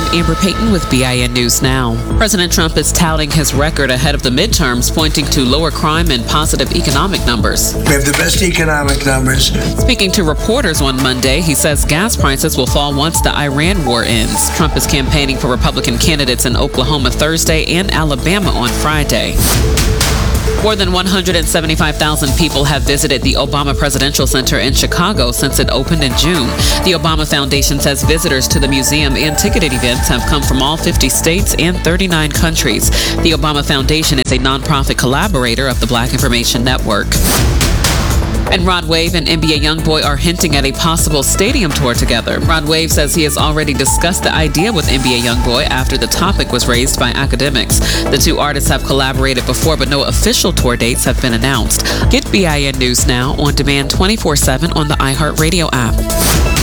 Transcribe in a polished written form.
Amber Payton with BIN News Now. President Trump is touting his record ahead of the midterms, pointing to lower crime and positive economic numbers. We have the best economic numbers. Speaking to reporters on Monday, he says gas prices will fall once the Iran war ends. Trump is campaigning for Republican candidates in Oklahoma Thursday and Alabama on Friday. More than 175,000 people have visited the Obama Presidential Center in Chicago since it opened in June. The Obama Foundation says visitors to the museum and ticketed events have come from all 50 states and 39 countries. The Obama Foundation is a nonprofit collaborator of the Black Information Network. And Rod Wave and NBA YoungBoy are hinting at a possible stadium tour together. Rod Wave says he has already discussed the idea with NBA YoungBoy after the topic was raised by academics. The two artists have collaborated before, but no official tour dates have been announced. Get BIN News Now on demand 24/7 on the iHeartRadio app.